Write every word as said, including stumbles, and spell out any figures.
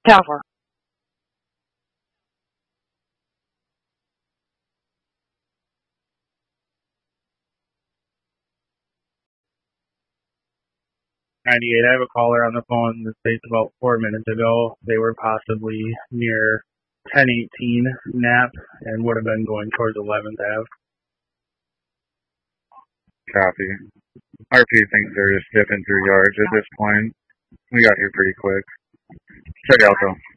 Tower. ninety-eight, I have a caller on the phone that states about four minutes ago they were possibly near ten eighteen Knapp and would have been going towards eleventh Ave. Copy. R P thinks they're just dipping through yards at this point. We got here pretty quick. Check out though.